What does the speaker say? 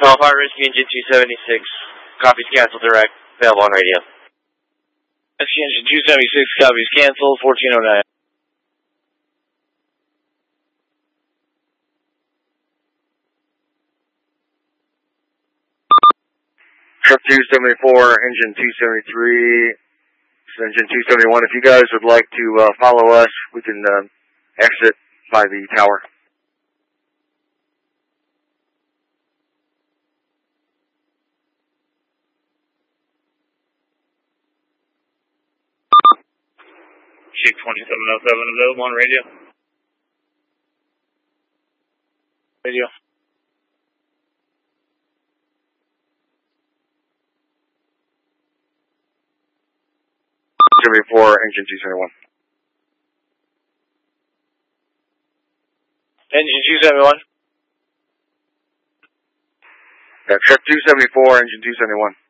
Fire Rescue Engine 276. Copies cancel direct. Available on radio. Rescue Engine 276. Copies canceled. 1409. Truck 274, engine 273, engine 271. If you guys would like to follow us, we can exit by the tower. Chief 2707 available on radio. Radio. Engine 271. Engine 271. Truck 274, engine 271.